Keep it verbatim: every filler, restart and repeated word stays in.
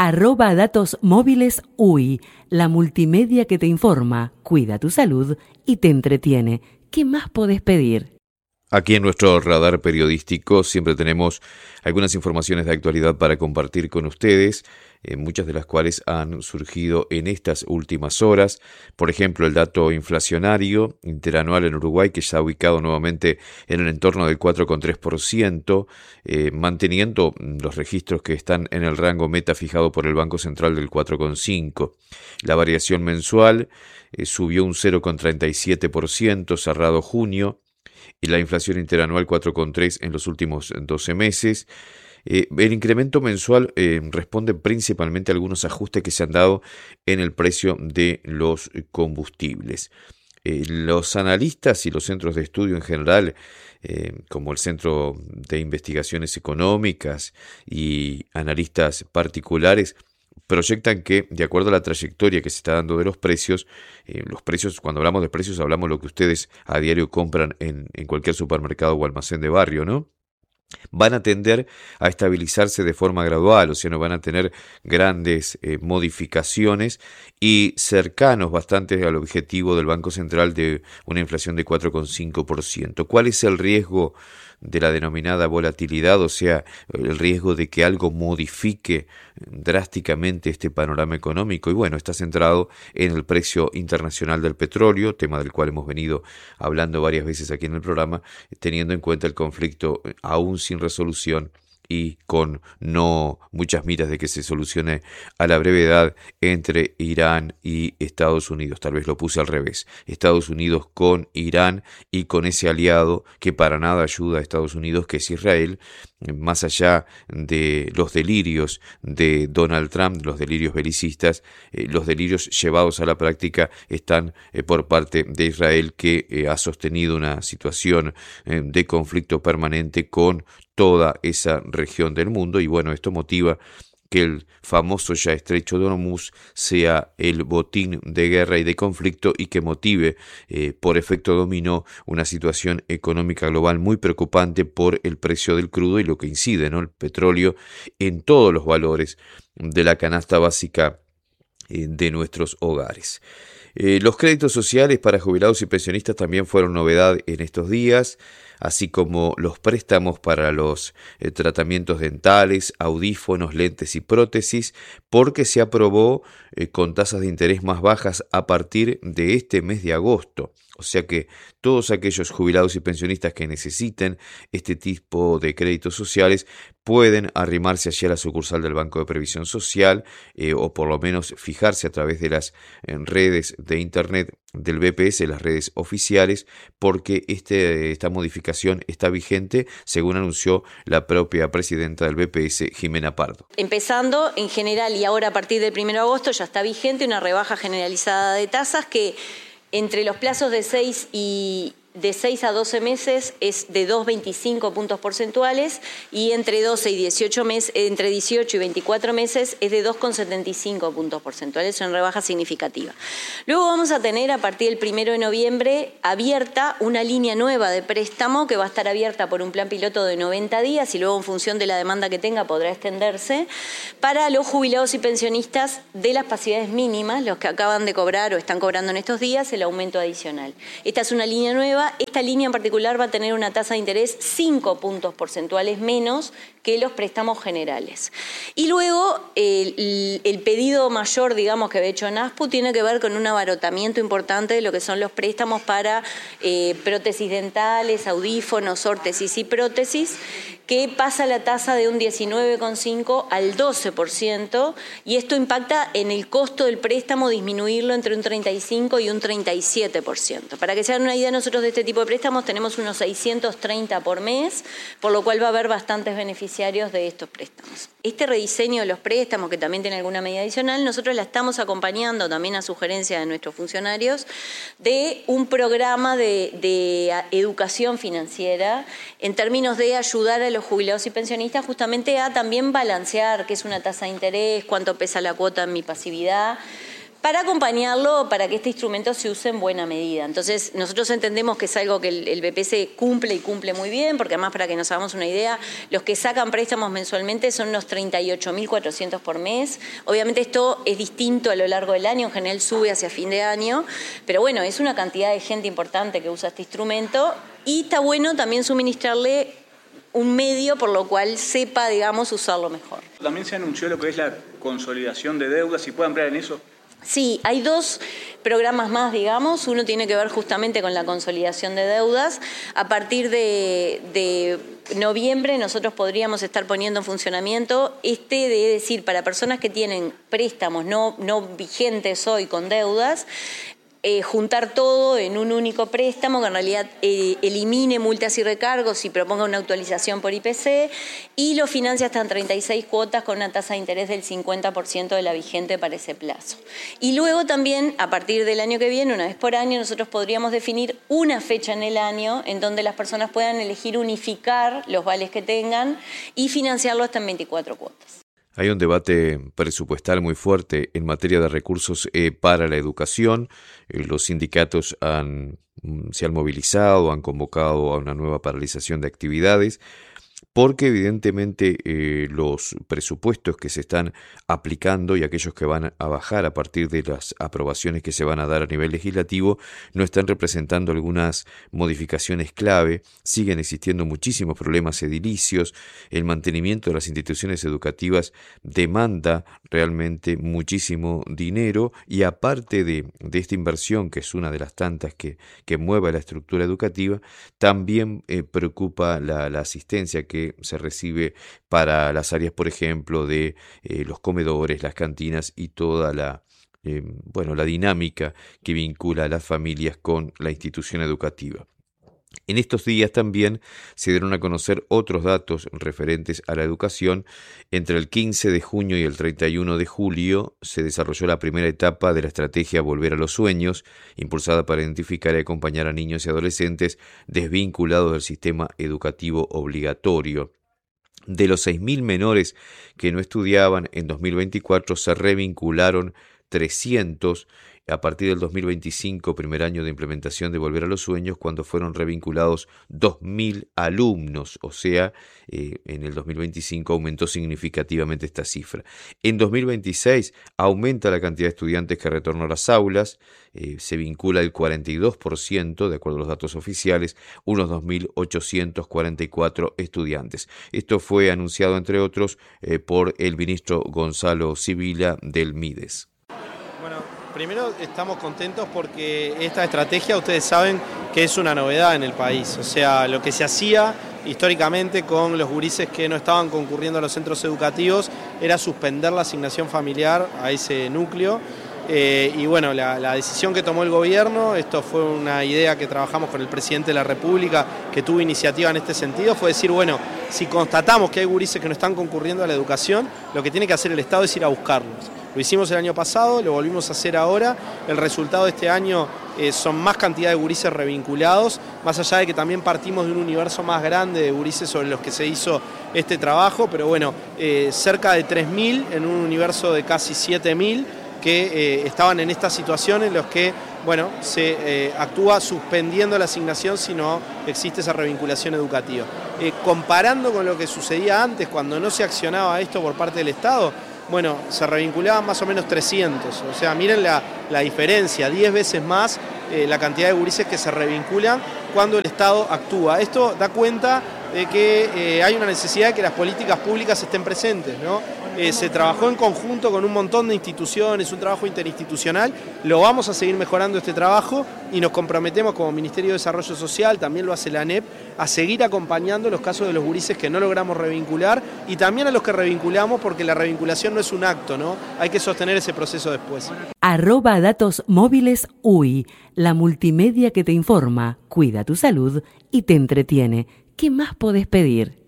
Arroba datos móviles U I, la multimedia que te informa, cuida tu salud y te entretiene. ¿Qué más podés pedir? Aquí en nuestro radar periodístico siempre tenemos algunas informaciones de actualidad para compartir con ustedes, eh, muchas de las cuales han surgido en estas últimas horas. Por ejemplo, el dato inflacionario interanual en Uruguay, que está ubicado nuevamente en el entorno del cuatro coma tres por ciento, eh, manteniendo los registros que están en el rango meta fijado por el Banco Central del cuatro coma cinco por ciento. La variación mensual eh, subió un cero coma treinta y siete por ciento cerrado junio, y la inflación interanual cuatro coma tres por ciento en los últimos doce meses. Eh, el incremento mensual eh, responde principalmente a algunos ajustes que se han dado en el precio de los combustibles. Eh, los analistas y los centros de estudio en general, eh, como el Centro de Investigaciones Económicas y analistas particulares, proyectan que, de acuerdo a la trayectoria que se está dando de los precios, eh, los precios, cuando hablamos de precios, hablamos de lo que ustedes a diario compran en, en cualquier supermercado o almacén de barrio, ¿no? Van a tender a estabilizarse de forma gradual, o sea, no van a tener grandes eh, modificaciones y cercanos bastante al objetivo del Banco Central de una inflación de cuatro coma cinco por ciento. ¿Cuál es el riesgo de la denominada volatilidad, o sea, el riesgo de que algo modifique drásticamente este panorama económico? Y bueno, está centrado en el precio internacional del petróleo, tema del cual hemos venido hablando varias veces aquí en el programa, teniendo en cuenta el conflicto aún sin resolución y con no muchas miras de que se solucione a la brevedad entre Irán y Estados Unidos. Tal vez lo puse al revés. Estados Unidos con Irán y con ese aliado que para nada ayuda a Estados Unidos, que es Israel, más allá de los delirios de Donald Trump, los delirios belicistas, eh, los delirios llevados a la práctica están eh, por parte de Israel, que eh, ha sostenido una situación eh, de conflicto permanente con toda esa región del mundo, y bueno, esto motiva que el famoso ya estrecho de Hormuz sea el botín de guerra y de conflicto, y que motive eh, por efecto dominó una situación económica global muy preocupante por el precio del crudo y lo que incide, ¿no?, el petróleo en todos los valores de la canasta básica eh, de nuestros hogares. Eh, los créditos sociales para jubilados y pensionistas también fueron novedad en estos días, así como los préstamos para los eh, tratamientos dentales, audífonos, lentes y prótesis, porque se aprobó eh, con tasas de interés más bajas a partir de este mes de agosto. O sea que todos aquellos jubilados y pensionistas que necesiten este tipo de créditos sociales pueden arrimarse allí a la sucursal del Banco de Previsión Social eh, o por lo menos fijarse a través de las en redes de internet del B P S, las redes oficiales, porque este, esta modificación está vigente, según anunció la propia presidenta del B P S, Jimena Pardo. Empezando en general y ahora a partir del primero de agosto ya está vigente una rebaja generalizada de tasas que entre los plazos de seis y de seis a doce meses es de dos coma veinticinco puntos porcentuales y entre doce y dieciocho meses, entre dieciocho y veinticuatro meses es de dos coma setenta y cinco puntos porcentuales, es una rebaja significativa. Luego vamos a tener a partir del primero de noviembre abierta una línea nueva de préstamo que va a estar abierta por un plan piloto de noventa días y luego en función de la demanda que tenga podrá extenderse para los jubilados y pensionistas de las pasividades mínimas, los que acaban de cobrar o están cobrando en estos días el aumento adicional. Esta es una línea nueva. Esta línea en particular va a tener una tasa de interés cinco puntos porcentuales menos que los préstamos generales. Y luego el, el pedido mayor, digamos, que había hecho NASPU tiene que ver con un abarotamiento importante de lo que son los préstamos para eh, prótesis dentales, audífonos, órtesis y prótesis, que pasa la tasa de un diecinueve coma cinco al doce por ciento y esto impacta en el costo del préstamo disminuirlo entre un treinta y cinco y un treinta y siete por ciento. Para que se hagan una idea, nosotros de este tipo de préstamos tenemos unos seiscientos treinta por mes, por lo cual va a haber bastantes beneficiarios de estos préstamos. Este rediseño de los préstamos, que también tiene alguna medida adicional, nosotros la estamos acompañando también a sugerencia de nuestros funcionarios de un programa de, de educación financiera en términos de ayudar a los jubilados y pensionistas justamente a también balancear qué es una tasa de interés, cuánto pesa la cuota en mi pasividad, para acompañarlo, para que este instrumento se use en buena medida. Entonces, nosotros entendemos que es algo que el, el B P C cumple y cumple muy bien, porque además, para que nos hagamos una idea, los que sacan préstamos mensualmente son unos treinta y ocho mil cuatrocientos por mes. Obviamente esto es distinto a lo largo del año, en general sube hacia fin de año, pero bueno, es una cantidad de gente importante que usa este instrumento y está bueno también suministrarle un medio por lo cual sepa, digamos, usarlo mejor. También se anunció lo que es la consolidación de deudas, ¿si puede ampliar en eso? Sí, hay dos programas más, digamos. Uno tiene que ver justamente con la consolidación de deudas. A partir de, de noviembre nosotros podríamos estar poniendo en funcionamiento este de decir, para personas que tienen préstamos no, no vigentes hoy con deudas, Eh, juntar todo en un único préstamo que en realidad eh, elimine multas y recargos y proponga una actualización por I P C y lo financia hasta en treinta y seis cuotas con una tasa de interés del cincuenta por ciento de la vigente para ese plazo. Y luego también, a partir del año que viene, una vez por año, nosotros podríamos definir una fecha en el año en donde las personas puedan elegir unificar los vales que tengan y financiarlo hasta en veinticuatro cuotas. Hay un debate presupuestal muy fuerte en materia de recursos eh, para la educación. Eh, los sindicatos han, se han movilizado, han convocado a una nueva paralización de actividades, porque evidentemente eh, los presupuestos que se están aplicando y aquellos que van a bajar a partir de las aprobaciones que se van a dar a nivel legislativo no están representando algunas modificaciones clave. Siguen existiendo muchísimos problemas edilicios. El mantenimiento de las instituciones educativas demanda realmente muchísimo dinero y aparte de, de esta inversión, que es una de las tantas que, que mueve la estructura educativa, también eh, preocupa la, la asistencia que se recibe para las áreas, por ejemplo, de eh, los comedores, las cantinas y toda la, eh, bueno, la dinámica que vincula a las familias con la institución educativa. En estos días también se dieron a conocer otros datos referentes a la educación. Entre el quince de junio y el treinta y uno de julio se desarrolló la primera etapa de la estrategia Volver a los Sueños, impulsada para identificar y acompañar a niños y adolescentes desvinculados del sistema educativo obligatorio. De los seis mil menores que no estudiaban en dos mil veinticuatro se revincularon trescientos. A partir del dos mil veinticinco, primer año de implementación de Volver a los Sueños, cuando fueron revinculados dos mil alumnos, o sea, eh, en el dos mil veinticinco aumentó significativamente esta cifra. En dos mil veintiséis aumenta la cantidad de estudiantes que retornó a las aulas, eh, se vincula el cuarenta y dos por ciento, de acuerdo a los datos oficiales, unos dos mil ochocientos cuarenta y cuatro estudiantes. Esto fue anunciado, entre otros, eh, por el ministro Gonzalo Sibila del Mides. Primero estamos contentos porque esta estrategia ustedes saben que es una novedad en el país, o sea, lo que se hacía históricamente con los gurises que no estaban concurriendo a los centros educativos era suspender la asignación familiar a ese núcleo. Eh, y bueno, la, la decisión que tomó el gobierno, esto fue una idea que trabajamos con el presidente de la República, que tuvo iniciativa en este sentido, fue decir, bueno, si constatamos que hay gurises que no están concurriendo a la educación, lo que tiene que hacer el Estado es ir a buscarlos. Lo hicimos el año pasado, lo volvimos a hacer ahora. El resultado de este año eh, son más cantidad de gurises revinculados, más allá de que también partimos de un universo más grande de gurises sobre los que se hizo este trabajo, pero bueno, eh, cerca de tres mil en un universo de casi siete mil que eh, estaban en esta situación en los que, bueno, se eh, actúa suspendiendo la asignación si no existe esa revinculación educativa. Eh, comparando con lo que sucedía antes, cuando no se accionaba esto por parte del Estado, bueno, se revinculaban más o menos trescientos, o sea, miren la, la diferencia, diez veces más eh, la cantidad de gurises que se revinculan cuando el Estado actúa. Esto da cuenta de que eh, hay una necesidad de que las políticas públicas estén presentes, ¿no? Eh, se trabajó en conjunto con un montón de instituciones, un trabajo interinstitucional, lo vamos a seguir mejorando este trabajo y nos comprometemos como Ministerio de Desarrollo Social, también lo hace la A N E P, a seguir acompañando los casos de los gurises que no logramos revincular y también a los que revinculamos, porque la revinculación no es un acto, ¿no? Hay que sostener ese proceso después. Arroba datos móviles U I, la multimedia que te informa, cuida tu salud y te entretiene. ¿Qué más podés pedir?